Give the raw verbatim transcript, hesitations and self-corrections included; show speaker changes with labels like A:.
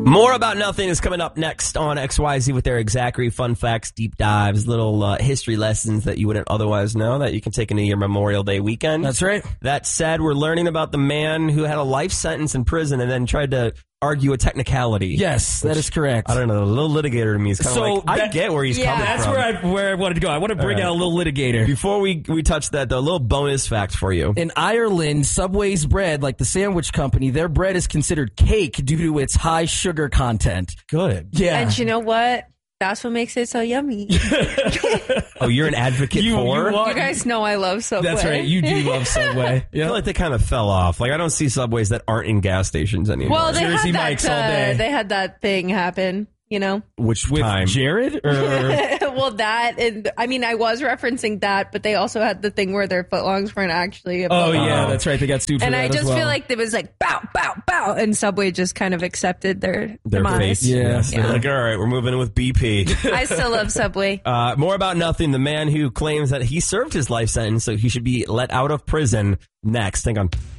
A: More About Nothing is coming up next on X Y Z with Eric Zachary. Fun facts, deep dives, little uh, history lessons that you wouldn't otherwise know that you can take into your Memorial Day weekend.
B: That's right.
A: That said, we're learning about the man who had a life sentence in prison and then tried to argue a technicality.
B: Yes, that is correct.
A: I don't know. The little litigator to me is kind of
B: So
A: like, I
B: that-
A: get where he's
B: yeah,
A: coming
B: that's
A: from.
B: where I, where I wanted to go. I want to bring
A: All right.
B: out a little litigator.
A: Before we, we touch that, though, a little bonus fact for you.
B: In Ireland, Subway's bread, like the sandwich company, their bread is considered cake due to its high sugar content.
A: Good.
B: Yeah.
C: And you know what? That's what makes it so yummy.
A: Oh, you're an advocate
B: You-
A: for?
B: you are-
C: You guys know I love Subway.
B: That's right. You do love Subway.
A: I feel like they kind of fell off. Like, I don't see Subways that aren't in gas stations anymore.
C: Well, they
B: Jersey
C: had
B: Mike's all
C: that.
B: day.
C: Uh, they had that thing happen. You know.
A: Which
B: With
A: time?
B: Jared? Or
C: Well, that and I mean, I was referencing that, but they also had the thing where their footlongs weren't actually.
B: oh,
C: above.
B: yeah, that's right. They got sued for
C: And
B: that
C: I
B: as
C: just
B: well.
C: feel like there was like bow, bow, bow, and Subway just kind of accepted their
A: Their
C: demise.
A: face.
B: Yeah.
A: Yes. They're
C: Yeah.
A: like, all right, we're moving in with B P.
C: I still love Subway.
A: Uh, more About Nothing, the man who claims that he served his life sentence, so he should be let out of prison next. Hang on.